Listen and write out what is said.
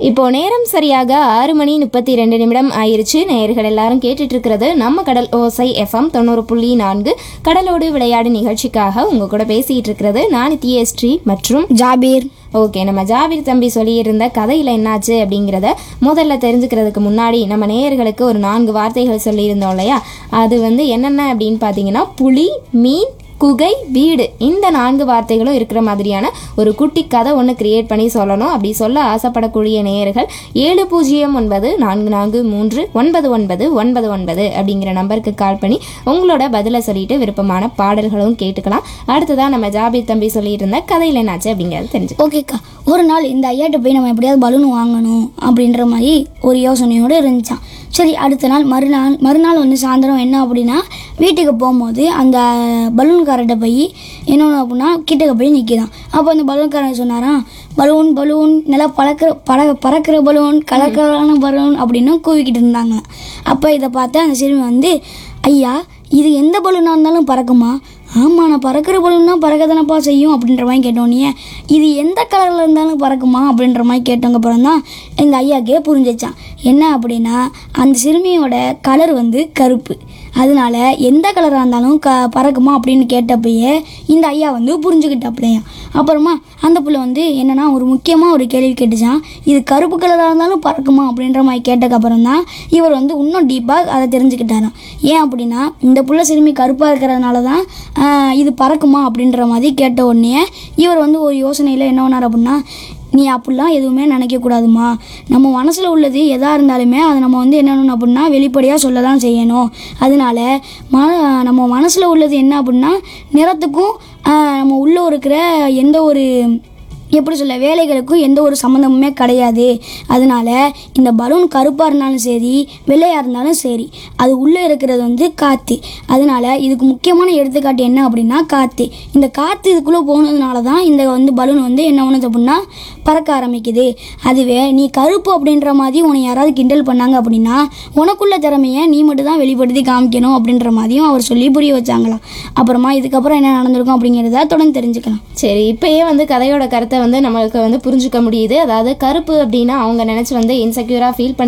இப்போ நேரம் சரியாக 6:32 ஆயிருச்சு. நேயர்கள் எல்லாரும் கேட்டுட்டு இருக்கிறது நம்ம கடல் ஓசை FM 90.4 கடலோடு விளையாடு நிகழ்ச்சிக்காக உங்க கூட பேசிட்டு இருக்கிறது நான் தியஸ்ரீ மற்றும் ஜாபீர். ஓகே, நம்ம ஜாபீர் தம்பி சொல்லியிருந்த கதையில் என்னாச்சு அப்படிங்கிறத முதல்ல தெரிஞ்சுக்கிறதுக்கு முன்னாடி நம்ம நேயர்களுக்கு ஒரு 4 வார்த்தைகள் சொல்லியிருந்தோம் இல்லையா? அது என்னென்ன அப்படின்னு பார்த்தீங்கன்னா புலி, மீன், குகை, வீடு. இந்த 4 வார்த்தைகளும் இருக்கிற மாதிரியான ஒரு குட்டி கதை ஒன்று கிரியேட் பண்ணி சொல்லணும். அப்படி சொல்ல ஆசைப்படக்கூடிய நேயர்கள் 7009439999 அப்படிங்கிற நம்பருக்கு கால் பண்ணி உங்களோட பதிலை சொல்லிட்டு விருப்பமான பாடல்களும் கேட்டுக்கலாம். அடுத்ததான் நம்ம ஜாபீர் தம்பி சொல்லியிருந்த கதையில் என்னாச்சு அப்படிங்கிறது தெரிஞ்சு. ஓகேக்கா, ஒரு நாள் இந்த ஐயாட்ட போய் நம்ம எப்படியாவது பலூன் வாங்கணும் அப்படின்ற மாதிரி ஒரு யோசனையோடு இருந்துச்சான். சரி, அடுத்த நாள் மறுநாள் சாயந்தரம் என்ன அப்படின்னா வீட்டுக்கு போகும்போது அந்த பலூன்காரர்கிட்ட போய் என்ன அப்படின்னா கிட்டக்க போய் நிற்கிதான். அப்போ அந்த பலூன்காரர் சொன்னாராம், பலூன் நல்லா பறக்கிற பலூன், கலரான பலூன் அப்படின்னு கூவிக்கிட்டு இருந்தாங்க. அப்போ இதை பார்த்து அந்த சிறுமி ஐயா, இது எந்த பலூனாக இருந்தாலும் பறக்குமா? ஆமாம், நான் பறக்கிற பலூன்னா பறக்க தானப்பா செய்யும் அப்படின்ற மாதிரி கேட்டோன்னே, இது எந்த கலரில் இருந்தாலும் பறக்குமா அப்படின்ற மாதிரி கேட்டவங்க அப்புறம் தான் எங்கள் ஐயாக்கே புரிஞ்சிச்சான். என்ன அப்படின்னா அந்த சிறுமியோட கலர் கருப்பு. அதனால எந்த கலராக இருந்தாலும் பறக்குமா அப்படின்னு கேட்டப்பயே இந்த ஐயா புரிஞ்சுக்கிட்டாப்லையா. அப்புறமா அந்த புள்ள என்னன்னா ஒரு முக்கியமாக ஒரு கேள்வி கேட்டுச்சான், இது கருப்பு கலராக இருந்தாலும் பறக்குமா அப்படின்ற மாதிரி கேட்டக்கப்புறம் தான் இவர் இன்னும் டீப்பாக அதை தெரிஞ்சுக்கிட்டாராம். ஏன் அப்படின்னா இந்த புள்ள சிறுமி கருப்பாக இருக்கிறதுனால தான் இது பறக்குமா அப்படின்ற மாதிரி கேட்ட உடனே இவர் ஒரு யோசனையில் என்ன பண்ணார் அப்படின்னா, நீ அப்படிலாம் எதுவுமே நினைக்கக்கூடாதுமா, நம்ம மனசில் உள்ளது எதாக இருந்தாலுமே அதை நம்ம என்னென்னு அப்படின்னா வெளிப்படையாக சொல்ல தான் செய்யணும். அதனால நம்ம மனசில் உள்ளது என்ன அப்படின்னா நிறத்துக்கும் நம்ம உள்ளே இருக்கிற எந்த ஒரு எப்படி சொல்ல வேலைகளுக்கும் எந்த ஒரு சம்மந்தமுமே கிடையாது. அதனால இந்த பலூன் கருப்பாக இருந்தாலும் சரி வெள்ளையாக இருந்தாலும் சரி அது உள்ளே இருக்கிறது காற்று. அதனால இதுக்கு முக்கியமான எடுத்துக்காட்டு என்ன அப்படின்னா காற்று. இந்த காற்று இதுக்குள்ளே போனதுனால தான் இந்த பலூன் என்ன பண்ணுது அப்படின்னா பறக்க ஆரம்பிக்குது. அதுவே நீ கருப்பு அப்படின்ற மாதிரி உன்னை யாராவது கிண்டல் பண்ணாங்க அப்படின்னா உனக்குள்ள திறமையை நீ மட்டும் தான் வெளிப்படுத்தி காமிக்கணும் அப்படின்ற மாதிரியும் அவர் சொல்லி புரிய வச்சாங்களாம். அப்புறமா இதுக்கப்புறம் என்ன நடந்திருக்கும் அப்படிங்கிறத தொடர்ந்து தெரிஞ்சுக்கலாம். சரி, இப்பயே கதையோட கருத்தை நம்மளுக்கு புரிஞ்சுக்க முடியுது. அதாவது கருப்பு அப்படின்னா அவங்க நினைச்சு இன்செக்யூரா ஃபீல் பண்ணி